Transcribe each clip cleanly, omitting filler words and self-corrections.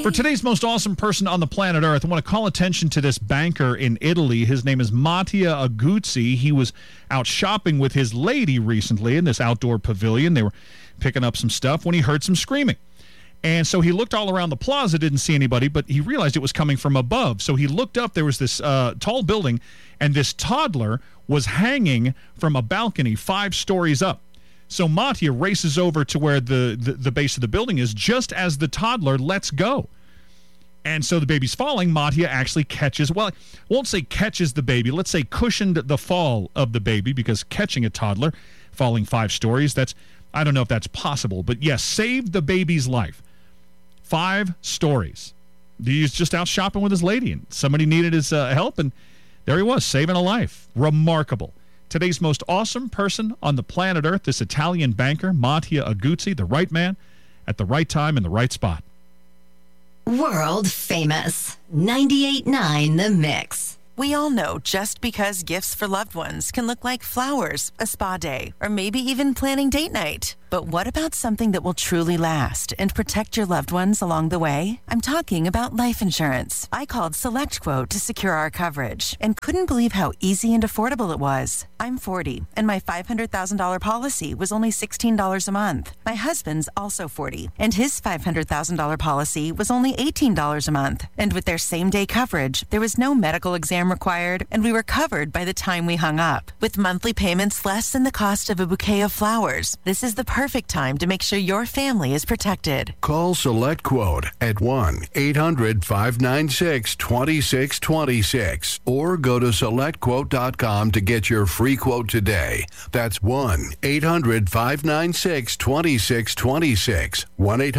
For today's most awesome person on the planet Earth, I want to call attention to this banker in Italy. His name is Mattia Aguzzi. He was out shopping with his lady recently in this outdoor pavilion. They were picking up some stuff when he heard some screaming. And so he looked all around the plaza, didn't see anybody, but he realized it was coming from above. So he looked up. There was this tall building, and this toddler was hanging from a balcony 5 stories up. So Mattia races over to where the base of the building is just as the toddler lets go. And so the baby's falling. Mattia actually catches, well, I won't say catches the baby. Let's say cushioned the fall of the baby, because catching a toddler falling 5 stories, I don't know if that's possible. But yes, saved the baby's life. 5 stories. He was just out shopping with his lady, and somebody needed his help, and there he was, saving a life. Remarkable. Today's most awesome person on the planet Earth, this Italian banker, Mattia Aguzzi, the right man at the right time in the right spot. World famous. 98.9 The Mix. We all know just because gifts for loved ones can look like flowers, a spa day, or maybe even planning date night. But what about something that will truly last and protect your loved ones along the way? I'm talking about life insurance. I called SelectQuote to secure our coverage and couldn't believe how easy and affordable it was. I'm 40, and my $500,000 policy was only $16 a month. My husband's also 40, and his $500,000 policy was only $18 a month. And with their same-day coverage, there was no medical exam required, and we were covered by the time we hung up. With monthly payments less than the cost of a bouquet of flowers, this is the perfect time to make sure your family is protected. Call SelectQuote at 1-800-596-2626 or go to SelectQuote.com to get your free quote today. That's 1-800-596-2626.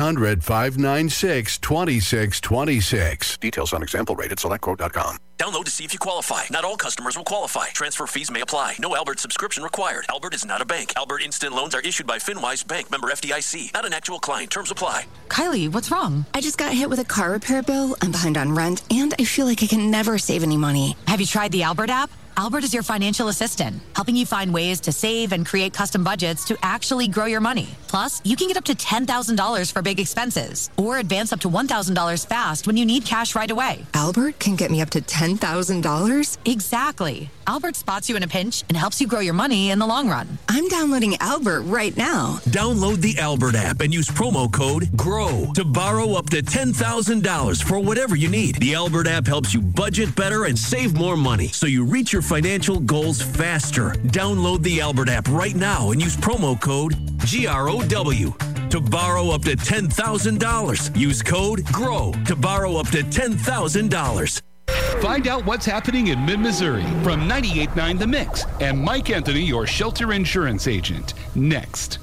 1-800-596-2626. Details on example rate at SelectQuote.com. Download to see if you qualify. Not all customers will qualify. Transfer fees may apply. No Albert subscription required. Albert is not a bank. Albert Instant Loans are issued by FinWise Bank, member FDIC. Not an actual client. Terms apply. Kylie, what's wrong? I just got hit with a car repair bill. I'm behind on rent, and I feel like I can never save any money. Have you tried the Albert app? Albert is your financial assistant, helping you find ways to save and create custom budgets to actually grow your money. Plus, you can get up to $10,000 for big expenses or advance up to $1,000 fast when you need cash right away. Albert can get me up to $10,000? Exactly. Albert spots you in a pinch and helps you grow your money in the long run. I'm downloading Albert right now. Download the Albert app and use promo code GROW to borrow up to $10,000 for whatever you need. The Albert app helps you budget better and save more money, so you reach your financial goals faster. Download the Albert app right now and use promo code GROW to borrow up to $10,000. Use code GROW to borrow up to $10,000. Find out what's happening in mid-Missouri from 98.9 The Mix and Mike Anthony, your shelter insurance agent. Next.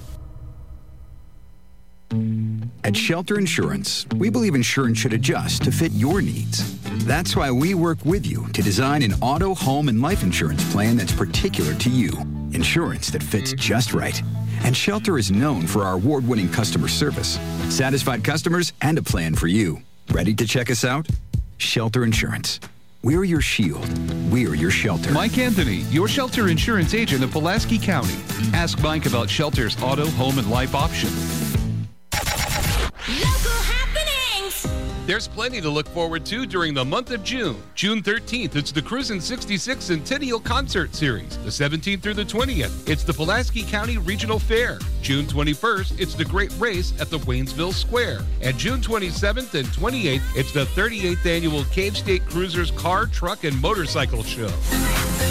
At Shelter Insurance, we believe insurance should adjust to fit your needs. That's why we work with you to design an auto, home, and life insurance plan that's particular to you. Insurance that fits just right. And Shelter is known for our award-winning customer service, satisfied customers, and a plan for you. Ready to check us out? Shelter Insurance. We're your shield. We're your shelter. Mike Anthony, your shelter insurance agent of Pulaski County. Ask Mike about Shelter's auto, home, and life option. There's plenty to look forward to during the month of June. June 13th, it's the Cruisin' 66 Centennial Concert Series. The 17th through the 20th, it's the Pulaski County Regional Fair. June 21st, it's the Great Race at the Waynesville Square. And June 27th and 28th, it's the 38th Annual Cave State Cruisers Car, Truck, and Motorcycle Show.